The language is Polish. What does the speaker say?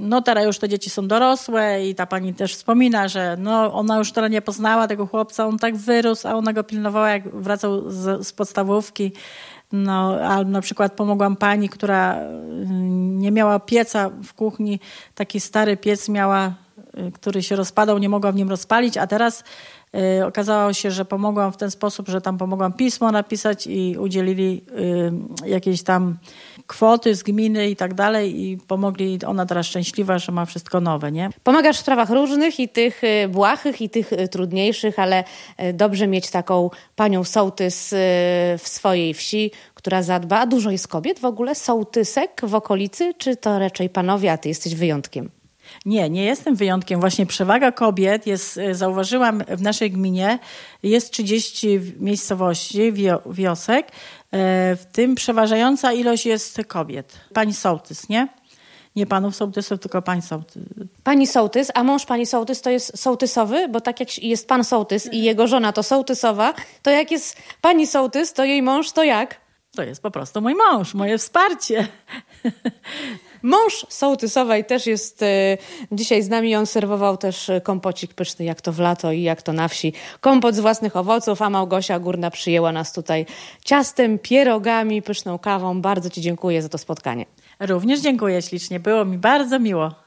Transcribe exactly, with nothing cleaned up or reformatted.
no teraz już te dzieci są dorosłe i ta pani też wspomina, że no ona już teraz nie poznała tego chłopca, on tak wyrósł, a ona go pilnowała, jak wracał z, z podstawówki. No, albo na przykład pomogłam pani, która nie miała pieca w kuchni, taki stary piec miała, który się rozpadał, nie mogła w nim rozpalić, a teraz y, okazało się, że pomogłam w ten sposób, że tam pomogłam pismo napisać i udzielili y, jakieś tam kwoty z gminy i tak dalej i pomogli. Ona teraz szczęśliwa, że ma wszystko nowe, nie? Pomagasz w sprawach różnych i tych błahych i tych trudniejszych, ale dobrze mieć taką panią sołtys w swojej wsi, która zadba. A dużo jest kobiet w ogóle, sołtysek w okolicy, czy to raczej panowie, a ty jesteś wyjątkiem? Nie, nie jestem wyjątkiem. Właśnie przewaga kobiet jest, zauważyłam w naszej gminie, jest trzydzieści miejscowości, wiosek, w tym przeważająca ilość jest kobiet. Pani sołtys, nie? Nie panów sołtysów, tylko pani sołtys. Pani sołtys, a mąż pani sołtys to jest sołtysowy? Bo tak jak jest pan sołtys i jego żona to sołtysowa, to jak jest pani sołtys, to jej mąż to jak? To jest po prostu mój mąż, moje wsparcie. Mąż sołtysowej też jest y, dzisiaj z nami. On serwował też kompocik pyszny, jak to w lato i jak to na wsi. Kompot z własnych owoców, a Małgosia Górna przyjęła nas tutaj ciastem, pierogami, pyszną kawą. Bardzo ci dziękuję za to spotkanie. Również dziękuję ślicznie. Było mi bardzo miło.